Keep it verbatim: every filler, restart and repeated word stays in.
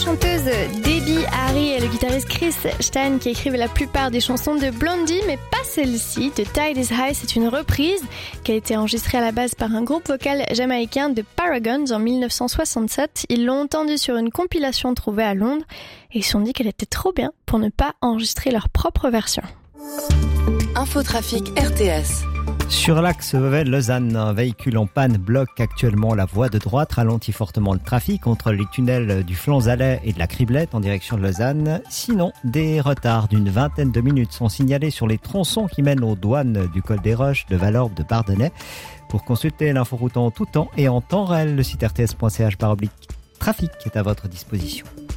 chanteuse Debbie Harry et le guitariste Chris Stein qui écrivent la plupart des chansons de Blondie, mais pas celle-ci. The Tide is High, c'est une reprise qui a été enregistrée à la base par un groupe vocal jamaïcain de Paragons en dix-neuf cent soixante-sept. Ils l'ont entendue sur une compilation trouvée à Londres et ils se sont dit qu'elle était trop bien pour ne pas enregistrer leur propre version. Infotrafic R T S. Sur l'axe Vevey-Lausanne, un véhicule en panne bloque actuellement la voie de droite, ralentit fortement le trafic entre les tunnels du Flanzalais et de la Criblette en direction de Lausanne. Sinon, des retards d'une vingtaine de minutes sont signalés sur les tronçons qui mènent aux douanes du Col des Roches, de Valorbe, de Bardonnay. Pour consulter l'inforoute en tout temps et en temps réel, le site r t s point c h barre oblique trafic est à votre disposition.